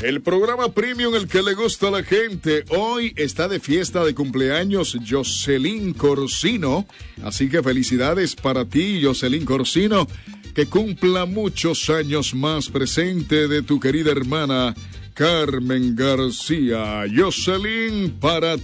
El programa premium, el que le gusta a la gente. Hoy está de fiesta de cumpleaños Jocelyn Corsino. Así que felicidades para ti, Jocelyn Corsino. Que cumpla muchos años más, presente de tu querida hermana Carmen García. Jocelyn, para